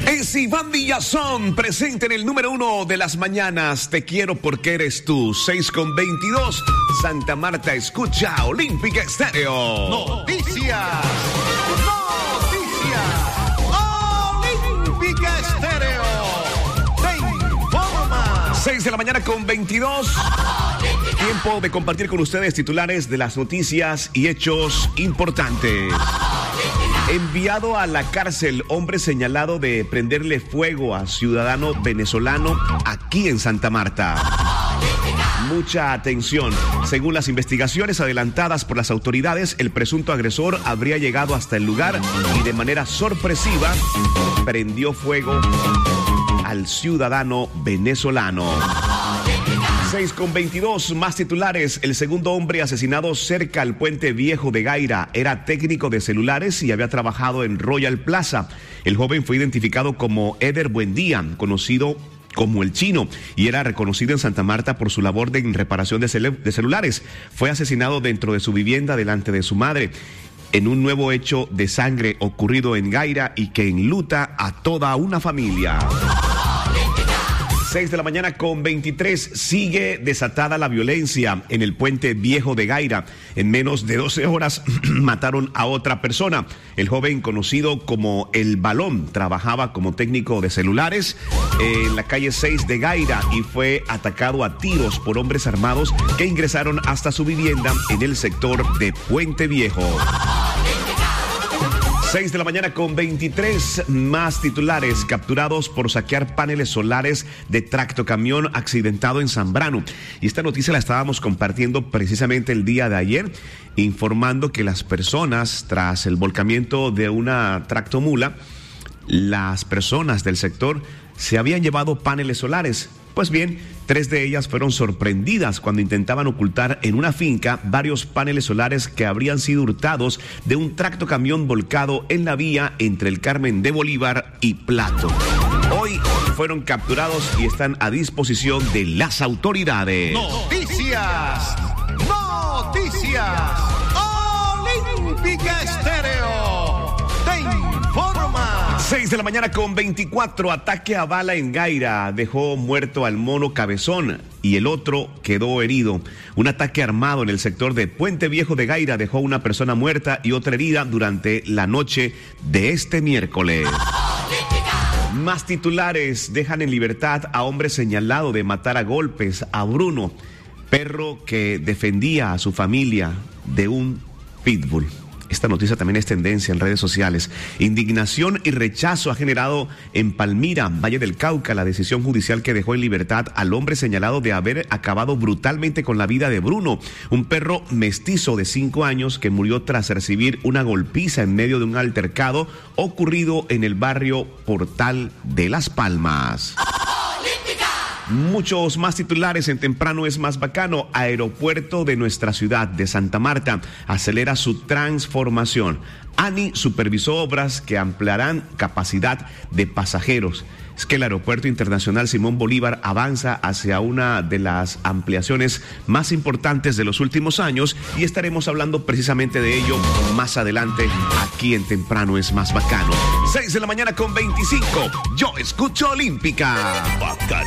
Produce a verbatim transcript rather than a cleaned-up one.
Es Iván Villazón, presente en el número uno de las mañanas. Te quiero porque eres tú. seis con veintidós. Santa Marta escucha Olímpica Estéreo. Noticias. Noticias. Olímpica Estéreo. Te informa. seis de la mañana con veintidós. Tiempo de compartir con ustedes titulares de las noticias y hechos importantes. Enviado a la cárcel, hombre señalado de prenderle fuego a ciudadano venezolano aquí en Santa Marta. Mucha atención. Según las investigaciones adelantadas por las autoridades, el presunto agresor habría llegado hasta el lugar y de manera sorpresiva prendió fuego al ciudadano venezolano. seis con veintidós, más titulares. El segundo hombre asesinado cerca al Puente Viejo de Gaira era técnico de celulares y había trabajado en Royal Plaza. El joven fue identificado como Eder Buendía, conocido como El Chino, y era reconocido en Santa Marta por su labor de reparación de, cel- de celulares. Fue asesinado dentro de su vivienda delante de su madre, en un nuevo hecho de sangre ocurrido en Gaira y que enluta a toda una familia. seis de la mañana con veintitrés. Sigue desatada la violencia en el Puente Viejo de Gaira. En menos de doce horas mataron a otra persona. El joven, conocido como El Balón, trabajaba como técnico de celulares en la calle seis de Gaira y fue atacado a tiros por hombres armados que ingresaron hasta su vivienda en el sector de Puente Viejo. seis de la mañana con veintitrés, más titulares. Capturados por saquear paneles solares de tractocamión accidentado en Zambrano. Y esta noticia la estábamos compartiendo precisamente el día de ayer, informando que las personas, tras el volcamiento de una tractomula, las personas del sector se habían llevado paneles solares. Pues bien, tres de ellas fueron sorprendidas cuando intentaban ocultar en una finca varios paneles solares que habrían sido hurtados de un tractocamión volcado en la vía entre el Carmen de Bolívar y Plato. Hoy fueron capturados y están a disposición de las autoridades. Noticias. Noticias. Olímpica Estéreo. Te informa. seis de la mañana con veinticuatro, ataque a bala en Gaira, dejó muerto al mono Cabezón y el otro quedó herido. Un ataque armado en el sector de Puente Viejo de Gaira dejó una persona muerta y otra herida durante la noche de este miércoles. Más titulares. Dejan en libertad a hombre señalado de matar a golpes a Bruno, perro que defendía a su familia de un pitbull. Esta noticia también es tendencia en redes sociales. Indignación y rechazo ha generado en Palmira, Valle del Cauca, la decisión judicial que dejó en libertad al hombre señalado de haber acabado brutalmente con la vida de Bruno, un perro mestizo de cinco años que murió tras recibir una golpiza en medio de un altercado ocurrido en el barrio Portal de Las Palmas. Muchos más titulares en Temprano es más bacano. Aeropuerto de nuestra ciudad de Santa Marta acelera su transformación. ANI supervisó obras que ampliarán capacidad de pasajeros. Es que el Aeropuerto Internacional Simón Bolívar avanza hacia una de las ampliaciones más importantes de los últimos años y estaremos hablando precisamente de ello más adelante aquí en Temprano es más bacano. seis de la mañana con veinticinco. Yo escucho Olímpica. Bacano.